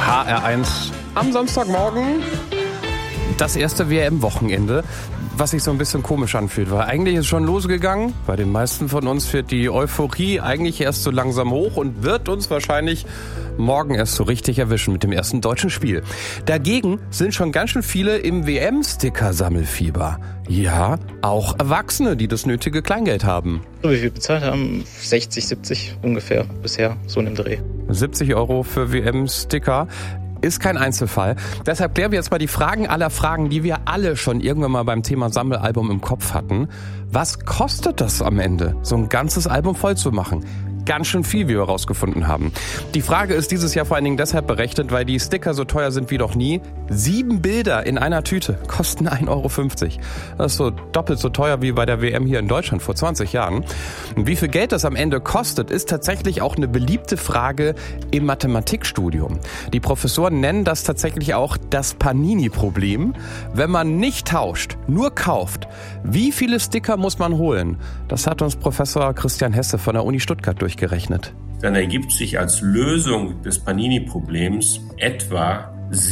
HR1 am Samstagmorgen. Das erste WM-Wochenende, was sich so ein bisschen komisch anfühlt, weil eigentlich ist schon losgegangen. Bei den meisten von uns fährt die Euphorie eigentlich erst so langsam hoch und wird uns wahrscheinlich morgen erst so richtig erwischen mit dem ersten deutschen Spiel. Dagegen sind schon ganz schön viele im WM-Sticker-Sammelfieber. Ja, auch Erwachsene, die das nötige Kleingeld haben. So wie wir bezahlt haben, 60, 70 ungefähr bisher, so in dem Dreh. 70 € für WM-Sticker. Ist kein Einzelfall. Deshalb klären wir jetzt mal die Fragen aller Fragen, die wir alle schon irgendwann mal beim Thema Sammelalbum im Kopf hatten. Was kostet das am Ende, so ein ganzes Album voll zu machen? Ganz schön viel, wie wir herausgefunden haben. Die Frage ist dieses Jahr vor allen Dingen deshalb berechnet, weil die Sticker so teuer sind wie noch nie. 7 Bilder in einer Tüte kosten 1,50 €. Das ist so doppelt so teuer wie bei der WM hier in Deutschland vor 20 Jahren. Und wie viel Geld das am Ende kostet, ist tatsächlich auch eine beliebte Frage im Mathematikstudium. Die Professoren nennen das tatsächlich auch das Panini-Problem. Wenn man nicht tauscht, nur kauft, wie viele Sticker muss man holen? Das hat uns Professor Christian Hesse von der Uni Stuttgart durchgerechnet. Dann ergibt sich als Lösung des Panini-Problems etwa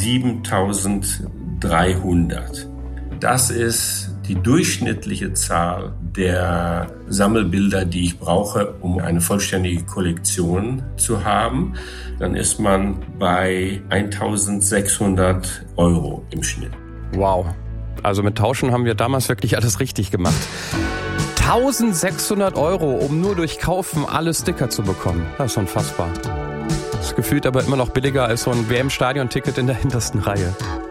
7.300. Das ist die durchschnittliche Zahl der Sammelbilder, die ich brauche, um eine vollständige Kollektion zu haben. Dann ist man bei 1.600 € im Schnitt. Wow. Also mit Tauschen haben wir damals wirklich alles richtig gemacht. 1.600 €, um nur durch Kaufen alle Sticker zu bekommen. Das ist unfassbar. Das ist gefühlt aber immer noch billiger als so ein WM-Stadion-Ticket in der hintersten Reihe.